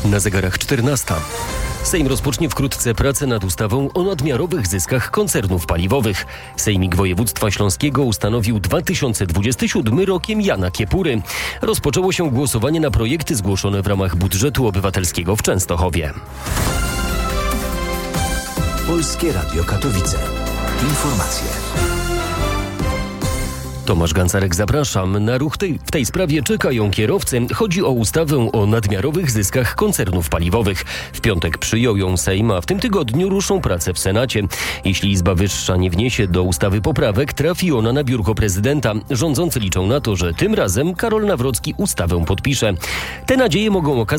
Na zegarach 14. Sejm rozpocznie wkrótce pracę nad ustawą o nadmiarowych zyskach koncernów paliwowych. Sejmik Województwa Śląskiego ustanowił 2027 rokiem Jana Kiepury. Rozpoczęło się głosowanie na projekty zgłoszone w ramach budżetu obywatelskiego w Częstochowie. Polskie Radio Katowice. Informacje. Tomasz Gancarek, zapraszam. Na ruch w tej sprawie czekają kierowcy. Chodzi o ustawę o nadmiarowych zyskach koncernów paliwowych. W piątek przyjął ją Sejm, a w tym tygodniu ruszą prace w Senacie. Jeśli Izba Wyższa nie wniesie do ustawy poprawek, trafi ona na biurko prezydenta. Rządzący liczą na to, że tym razem Karol Nawrocki ustawę podpisze. Te nadzieje mogą okazać